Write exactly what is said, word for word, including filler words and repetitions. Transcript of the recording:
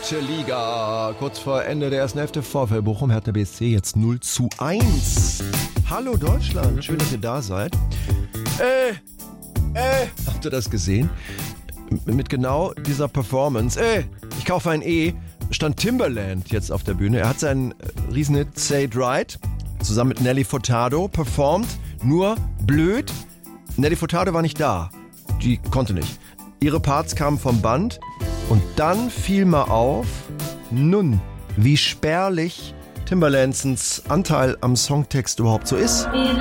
Dritte Liga, kurz vor Ende der ersten Hälfte. VfL Bochum, Hertha B S C jetzt null zu eins. Hallo Deutschland, schön, dass ihr da seid. Äh, äh, habt ihr das gesehen? Mit genau dieser Performance, äh, ich kaufe ein E, stand Timbaland jetzt auf der Bühne. Er hat seinen Riesenhit Say It Right zusammen mit Nelly Furtado performt. Nur blöd, Nelly Furtado war nicht da. Die konnte nicht. Ihre Parts kamen vom Band und dann fiel mal auf, nun, wie spärlich Timbalands Anteil am Songtext überhaupt so ist.